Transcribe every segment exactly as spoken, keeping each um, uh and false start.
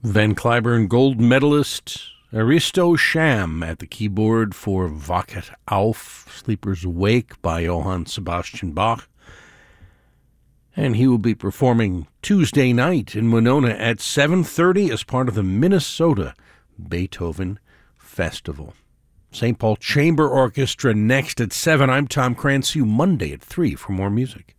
Van Cliburn gold medalist Aristo Sham at the keyboard for Wachet auf, Sleepers Awake by Johann Sebastian Bach. And he will be performing Tuesday night in Winona at seven thirty as part of the Minnesota Beethoven Festival. Saint Paul Chamber Orchestra next at seven. I'm Tom Krantz. See you Monday at three for more music.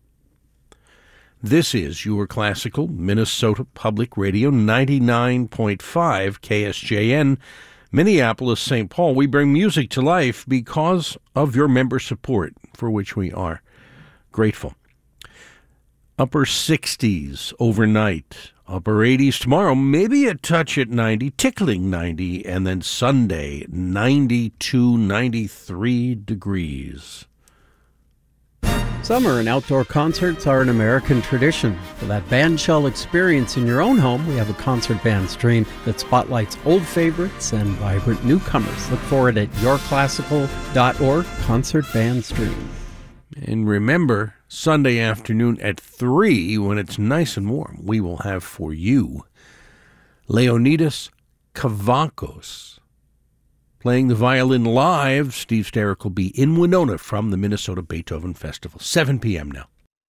This is your classical Minnesota Public Radio, ninety-nine point five K S J N, Minneapolis, Saint Paul. We bring music to life because of your member support, for which we are grateful. Upper sixties overnight, upper eighties tomorrow, maybe a touch at ninety, tickling ninety, and then Sunday, ninety-two, ninety-three degrees. Summer and outdoor concerts are an American tradition. For that bandshell experience in your own home, we have a concert band stream that spotlights old favorites and vibrant newcomers. Look for it at your classical dot org, Concert Band Stream. And remember, Sunday afternoon at three, when it's nice and warm, we will have for you Leonidas Kavakos. Playing the violin live, Steve Sterick will be in Winona from the Minnesota Beethoven Festival, seven p.m. now.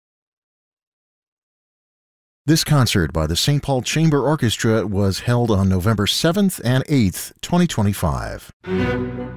This concert by the Saint Paul Chamber Orchestra was held on November seventh and eighth, twenty twenty-five.